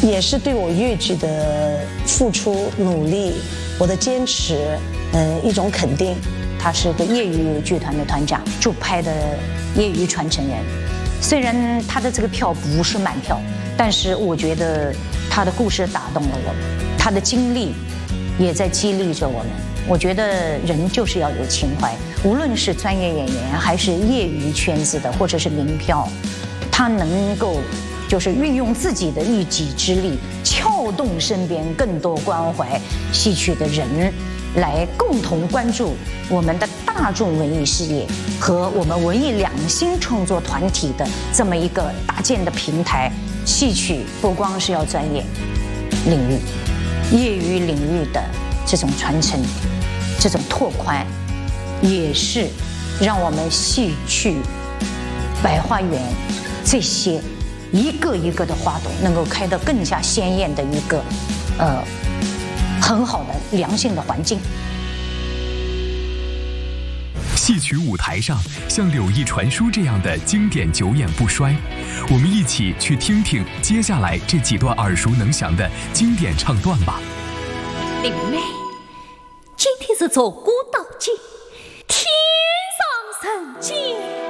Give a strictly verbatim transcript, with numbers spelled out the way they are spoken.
也是对我粤剧的付出努力，我的坚持，呃，一种肯定。他是个业余剧团的团长，驻派的业余传承人。虽然他的这个票不是满票，但是我觉得他的故事打动了我们，他的经历也在激励着我们。我觉得人就是要有情怀，无论是专业演员还是业余圈子的，或者是民票，他能够就是运用自己的一己之力，撬动身边更多关怀戏曲的人，来共同关注我们的大众文艺事业和我们文艺两性创作团体的这么一个搭建的平台。戏曲不光是要专业领域，业余领域的这种传承，这种拓宽，也是让我们戏曲百花园这些一个一个的花朵能够开得更加鲜艳的一个呃很好的良性的环境。 戏曲舞台上，像《柳毅传书》这样的经典久演不衰。我们一起去听听接下来这几段耳熟能详的经典唱段吧。 林妹，今天是坐古道节，天上人间。